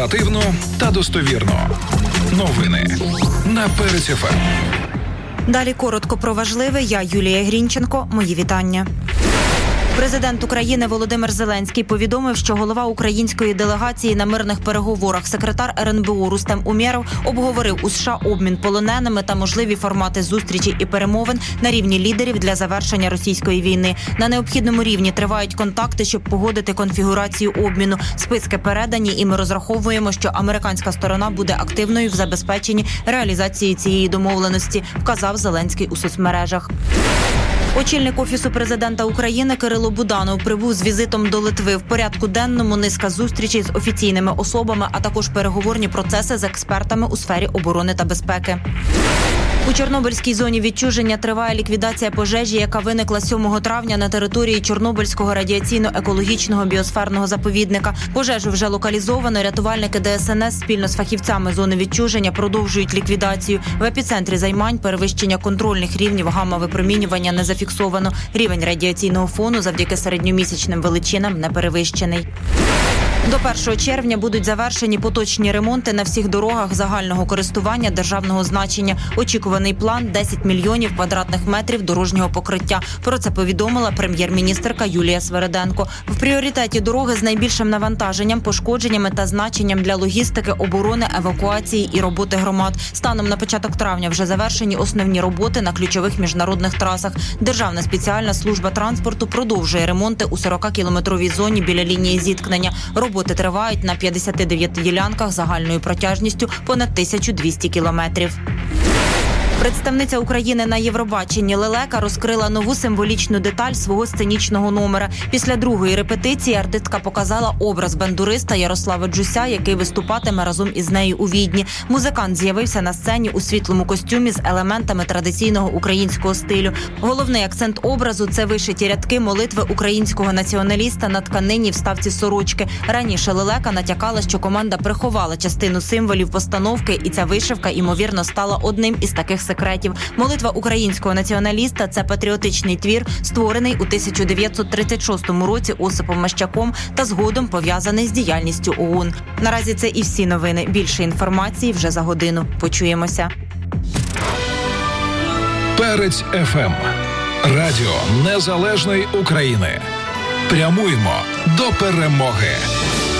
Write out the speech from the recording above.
Оперативно та достовірно. Новини на Перець ФМ. Далі коротко про важливе. Я Юлія Грінченко. Мої вітання. Президент України Володимир Зеленський повідомив, що голова української делегації на мирних переговорах, секретар РНБО Рустем Умєров, обговорив у США обмін полоненими та можливі формати зустрічей і перемовин на рівні лідерів для завершення російської війни. На необхідному рівні тривають контакти, щоб погодити конфігурацію обміну. Списки передані, і ми розраховуємо, що американська сторона буде активною в забезпеченні реалізації цієї домовленості, вказав Зеленський у соцмережах. Очільник Офісу президента України Кирило Буданов прибув з візитом до Литви. В порядку денному низка зустрічей з офіційними особами, а також переговорні процеси з експертами у сфері оборони та безпеки. У Чорнобильській зоні відчуження триває ліквідація пожежі, яка виникла 7 травня на території Чорнобильського радіаційно-екологічного біосферного заповідника. Пожежу вже локалізовано. Рятувальники ДСНС спільно з фахівцями зони відчуження продовжують ліквідацію. В епіцентрі займань перевищення контрольних рівнів гамма-випромінювання не зафіксовано. Рівень радіаційного фону завдяки середньомісячним величинам не перевищений. До 1 червня будуть завершені поточні ремонти на всіх дорогах загального користування державного значення. Очікуваний план – 10 мільйонів квадратних метрів дорожнього покриття. Про це повідомила прем'єр-міністерка Юлія Свериденко. В пріоритеті дороги з найбільшим навантаженням, пошкодженнями та значенням для логістики, оборони, евакуації і роботи громад. Станом на початок травня вже завершені основні роботи на ключових міжнародних трасах. Державна спеціальна служба транспорту продовжує ремонти у 40-кілометровій зоні біля лінії зіткнення. Роботи тривають на 59 ділянках загальною протяжністю понад 1200 кілометрів. Представниця України на Євробаченні Лелека розкрила нову символічну деталь свого сценічного номера. Після другої репетиції артистка показала образ бандуриста Ярослава Джуся, який виступатиме разом із нею у Відні. Музикант з'явився на сцені у світлому костюмі з елементами традиційного українського стилю. Головний акцент образу – це вишиті рядки молитви українського націоналіста на тканині вставці сорочки. Раніше Лелека натякала, що команда приховала частину символів постановки, і ця вишивка, ймовірно, стала одним із таких секретів. Молитва українського націоналіста – це патріотичний твір, створений у 1936 році Осипом Мащаком та згодом пов'язаний з діяльністю ОУН. Наразі це і всі новини. Більше інформації вже за годину. Почуємося. Перець ФМ. Радіо Незалежної України. Прямуємо до перемоги.